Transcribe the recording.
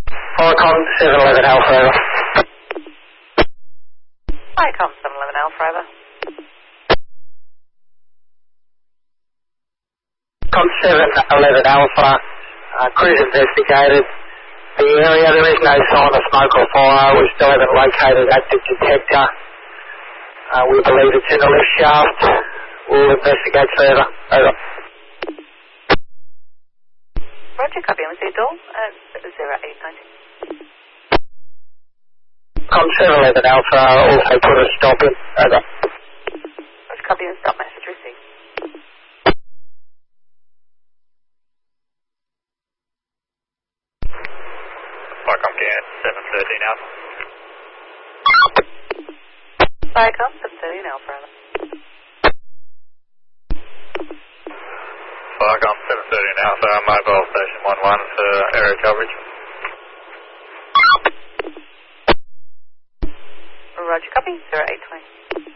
Viacom 711 Alpha over. Viacom 711 Alpha over. Com 711 Alpha, cruise investigated the area. There is no sign of smoke or fire. We still haven't located active detector. We believe it's in the lift shaft. We'll investigate further. Over. Roger, copy. I'm with door 0890. Com 711 Alpha also put a stop in. Over. Roger, copy and stop message received. Viacom Can 713 Alpha. Viacom 713 Alpha over. Viacom 713 Alpha, mobile station 11 for area coverage. Roger, copy 0820.